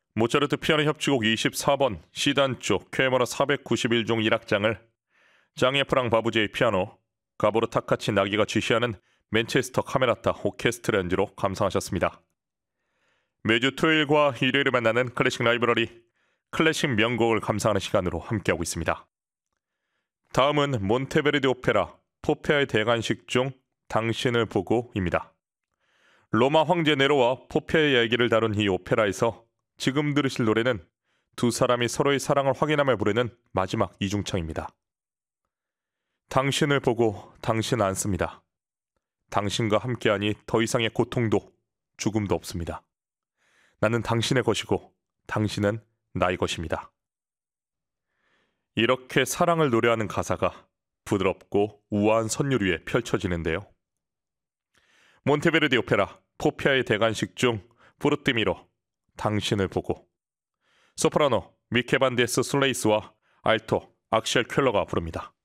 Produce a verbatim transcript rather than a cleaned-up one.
모차르트 피아노 협주곡 이십사 번 C단조 쾌머라 사백구십일 종 일 악장을 장예 프랑 바부제의 피아노, 가보르 타카치 나기가 지휘하는 맨체스터 카메라타 오케스트라 연주로 감상하셨습니다. 매주 토요일과 일요일에 만나는 클래식 라이브러리, 클래식 명곡을 감상하는 시간으로 함께하고 있습니다. 다음은 몬테베르디 오페라 포페아의 대관식 중 당신을 보고입니다. 로마 황제 네로와 포페아의 이야기를 다룬 이 오페라에서 지금 들으실 노래는 두 사람이 서로의 사랑을 확인하며 부르는 마지막 이중창입니다. 당신을 보고 당신 안습니다. 당신과 함께하니 더 이상의 고통도 죽음도 없습니다. 나는 당신의 것이고 당신은 나의 것입니다. 이렇게 사랑을 노래하는 가사가 부드럽고 우아한 선율 위에 펼쳐지는데요. 몬테베르디 오페라 포페아의 대관식 중 포르티미로 당신을 보고, 소프라노 미케반데스 슬레이스와 알토 악셀 쾰러가 부릅니다.